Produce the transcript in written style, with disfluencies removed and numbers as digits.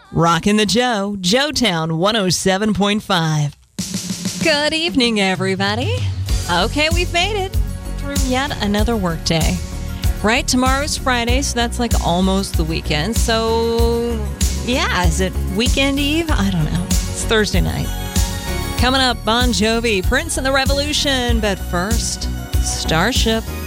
Rockin' the Joe, Joetown 107.5. Good evening, everybody. Okay, we've made it through yet another workday. Right, tomorrow's Friday, so that's like almost the weekend. So, yeah, is it weekend eve? I don't know. It's Thursday night. Coming up, Bon Jovi, Prince and the Revolution. But first, Starship.